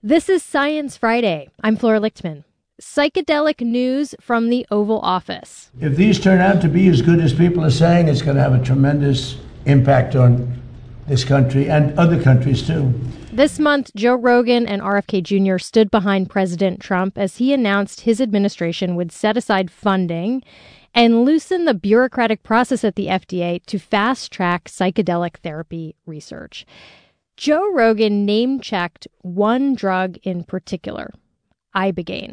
This is Science Friday. I'm Flora Lichtman. Psychedelic news from the Oval Office. If these turn out to be as good as people are saying, it's going to have a tremendous impact on this country and other countries too. This month, Joe Rogan and RFK Jr. stood behind President Trump as he announced his administration would set aside funding and loosen the bureaucratic process at the FDA to fast-track psychedelic therapy research. Joe Rogan name-checked one drug in particular, Ibogaine.